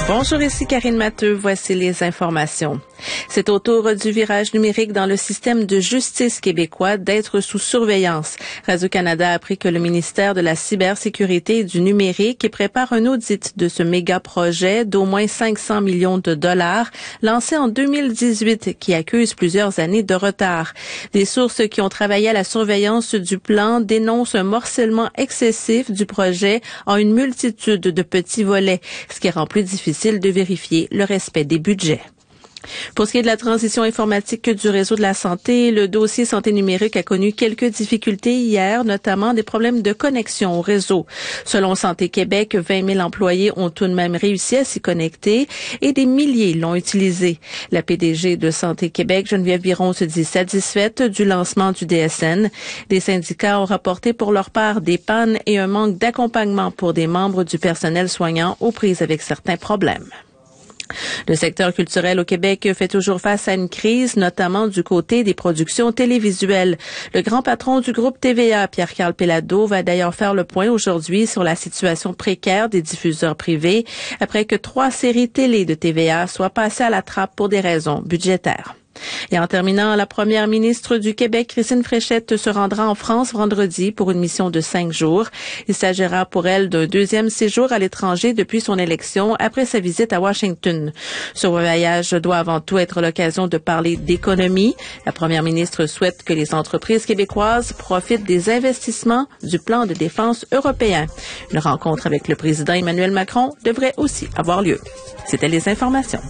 Bonjour, ici Karine Matteux. Voici les informations. C'est au tour du virage numérique dans le système de justice québécois d'être sous surveillance. Radio-Canada a appris que le ministère de la Cybersécurité et du Numérique prépare un audit de ce méga-projet d'au moins 500 millions de dollars lancé en 2018 qui accuse plusieurs années de retard. Des sources qui ont travaillé à la surveillance du plan dénoncent un morcellement excessif du projet en une multitude de petits volets, ce qui rend plus difficile de vérifier le respect des budgets. Pour ce qui est de la transition informatique du réseau de la santé, le dossier santé numérique a connu quelques difficultés hier, notamment des problèmes de connexion au réseau. Selon Santé Québec, 20 000 employés ont tout de même réussi à s'y connecter et des milliers l'ont utilisé. La PDG de Santé Québec, Geneviève Biron, se dit satisfaite du lancement du DSN. Des syndicats ont rapporté pour leur part des pannes et un manque d'accompagnement pour des membres du personnel soignant aux prises avec certains problèmes. Le secteur culturel au Québec fait toujours face à une crise, notamment du côté des productions télévisuelles. Le grand patron du groupe TVA, Pierre-Carl Péladeau, va d'ailleurs faire le point aujourd'hui sur la situation précaire des diffuseurs privés après que 3 séries télé de TVA soient passées à la trappe pour des raisons budgétaires. Et en terminant, la première ministre du Québec, Christine Fréchette, se rendra en France vendredi pour une mission de 5 jours. Il s'agira pour elle d'un deuxième séjour à l'étranger depuis son élection après sa visite à Washington. Ce voyage doit avant tout être l'occasion de parler d'économie. La première ministre souhaite que les entreprises québécoises profitent des investissements du plan de défense européen. Une rencontre avec le président Emmanuel Macron devrait aussi avoir lieu. C'était les informations.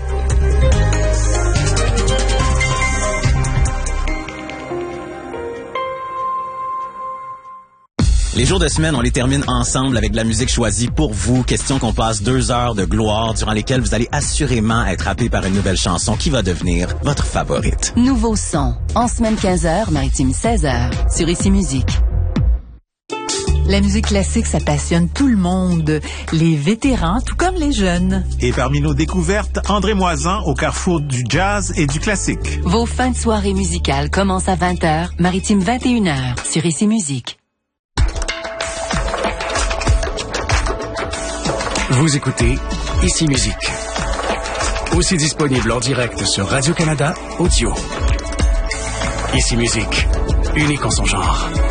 Les jours de semaine, on les termine ensemble avec de la musique choisie pour vous. Question qu'on passe 2 heures de gloire durant lesquelles vous allez assurément être happé par une nouvelle chanson qui va devenir votre favorite. Nouveau son. En semaine 15h, maritime 16h. Sur Ici Musique. La musique classique, ça passionne tout le monde. Les vétérans, tout comme les jeunes. Et parmi nos découvertes, André Moisan au carrefour du jazz et du classique. Vos fins de soirée musicales commencent à 20h, maritime 21h. Sur Ici Musique. Vous écoutez Ici Musique. Aussi disponible en direct sur Radio-Canada Audio. Ici Musique, unique en son genre.